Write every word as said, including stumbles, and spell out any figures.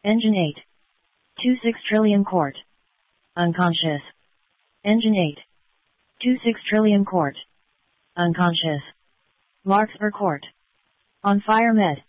Engine eight. two six trillion court. Unconscious. Engine eight. two six trillion court. Unconscious. Larkspur Court. On fire med.